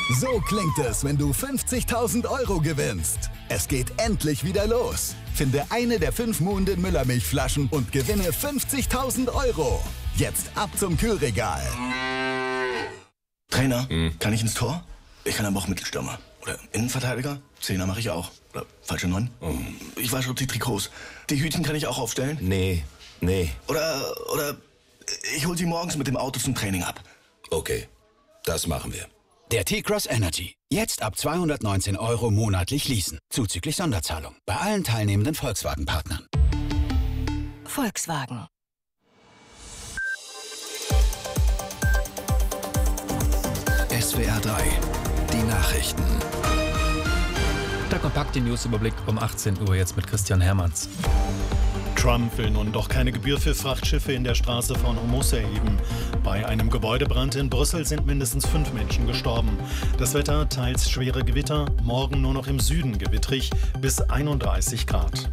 So klingt es, wenn du 50.000 € gewinnst. Es geht endlich wieder los. Finde eine der 5 Muhnden Müllermilchflaschen und gewinne 50.000 €. Jetzt ab zum Kühlregal. Trainer, kann ich ins Tor? Ich kann aber auch Mittelstürmer. Oder Innenverteidiger? Zehner mache ich auch. Oder falsche 9? Ich wasche auch die Trikots. Die Hütchen kann ich auch aufstellen? Nee. Oder ich hol sie morgens mit dem Auto zum Training ab. Okay, das machen wir. Der T-Cross Energy. Jetzt ab 219 € monatlich leasen. Zuzüglich Sonderzahlung. Bei allen teilnehmenden Volkswagen-Partnern. Volkswagen. SWR 3. Die Nachrichten. Der kompakte Newsüberblick um 18 Uhr jetzt mit Christian Hermanns. Trump will nun doch keine Gebühr für Frachtschiffe in der Straße von Hormuz erheben. Bei einem Gebäudebrand in Brüssel sind mindestens 5 Menschen gestorben. Das Wetter teils schwere Gewitter, morgen nur noch im Süden gewittrig bis 31 Grad.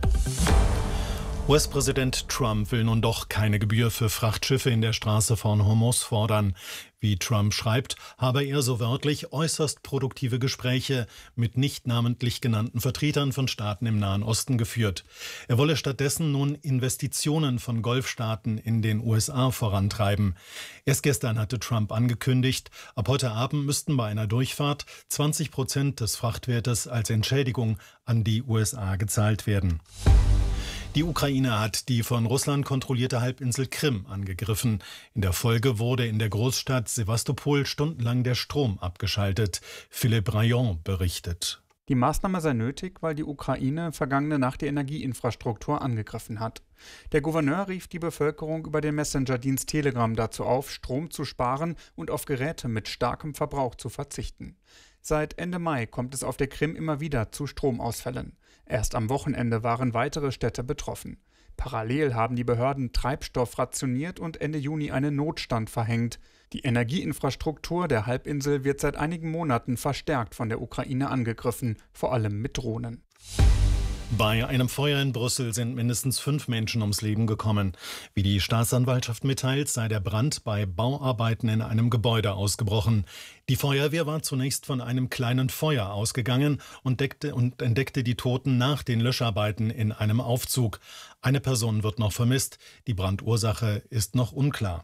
US-Präsident Trump will nun doch keine Gebühr für Frachtschiffe in der Straße von Hormuz fordern. Wie Trump schreibt, habe er so wörtlich äußerst produktive Gespräche mit nicht namentlich genannten Vertretern von Staaten im Nahen Osten geführt. Er wolle stattdessen nun Investitionen von Golfstaaten in den USA vorantreiben. Erst gestern hatte Trump angekündigt, ab heute Abend müssten bei einer Durchfahrt 20% des Frachtwertes als Entschädigung an die USA gezahlt werden. Die Ukraine hat die von Russland kontrollierte Halbinsel Krim angegriffen. In der Folge wurde in der Großstadt Sewastopol stundenlang der Strom abgeschaltet. Philipp Rayon berichtet. Die Maßnahme sei nötig, weil die Ukraine vergangene Nacht die Energieinfrastruktur angegriffen hat. Der Gouverneur rief die Bevölkerung über den Messenger-Dienst Telegram dazu auf, Strom zu sparen und auf Geräte mit starkem Verbrauch zu verzichten. Seit Ende Mai kommt es auf der Krim immer wieder zu Stromausfällen. Erst am Wochenende waren weitere Städte betroffen. Parallel haben die Behörden Treibstoff rationiert und Ende Juni einen Notstand verhängt. Die Energieinfrastruktur der Halbinsel wird seit einigen Monaten verstärkt von der Ukraine angegriffen, vor allem mit Drohnen. Bei einem Feuer in Brüssel sind mindestens 5 Menschen ums Leben gekommen. Wie die Staatsanwaltschaft mitteilt, sei der Brand bei Bauarbeiten in einem Gebäude ausgebrochen. Die Feuerwehr war zunächst von einem kleinen Feuer ausgegangen und entdeckte die Toten nach den Löscharbeiten in einem Aufzug. Eine Person wird noch vermisst. Die Brandursache ist noch unklar.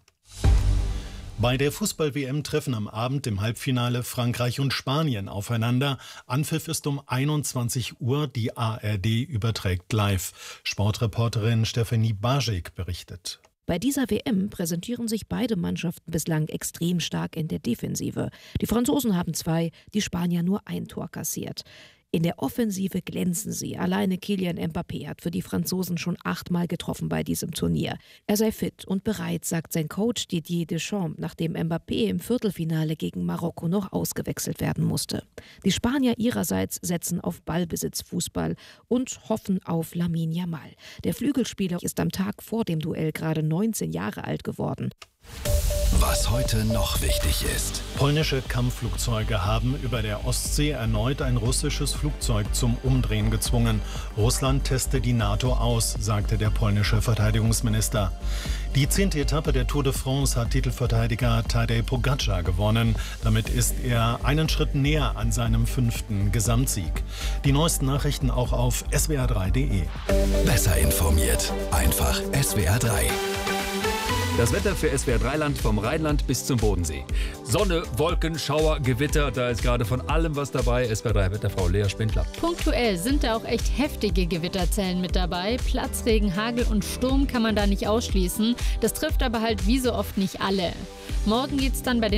Bei der Fußball-WM treffen am Abend im Halbfinale Frankreich und Spanien aufeinander. Anpfiff ist um 21 Uhr. Die ARD überträgt live. Sportreporterin Stephanie Bajik berichtet. Bei dieser WM präsentieren sich beide Mannschaften bislang extrem stark in der Defensive. Die Franzosen haben 2, die Spanier nur 1 Tor kassiert. In der Offensive glänzen sie. Alleine Kylian Mbappé hat für die Franzosen schon 8-mal getroffen bei diesem Turnier. Er sei fit und bereit, sagt sein Coach Didier Deschamps, nachdem Mbappé im Viertelfinale gegen Marokko noch ausgewechselt werden musste. Die Spanier ihrerseits setzen auf Ballbesitzfußball und hoffen auf Lamine Yamal. Der Flügelspieler ist am Tag vor dem Duell gerade 19 Jahre alt geworden. Was heute noch wichtig ist. Polnische Kampfflugzeuge haben über der Ostsee erneut ein russisches Flugzeug zum Umdrehen gezwungen. Russland teste die NATO aus, sagte der polnische Verteidigungsminister. Die 10. Etappe der Tour de France hat Titelverteidiger Tadej Pogačar gewonnen. Damit ist er einen Schritt näher an seinem 5. Gesamtsieg. Die neuesten Nachrichten auch auf swr3.de. Besser informiert. Einfach SWR 3. Das Wetter für SWR3-Land vom Rheinland bis zum Bodensee. Sonne, Wolken, Schauer, Gewitter, da ist gerade von allem was dabei. SWR3-Wetterfrau Lea Spindler. Punktuell sind da auch echt heftige Gewitterzellen mit dabei. Platzregen, Hagel und Sturm kann man da nicht ausschließen. Das trifft aber halt wie so oft nicht alle. Morgen geht's dann bei den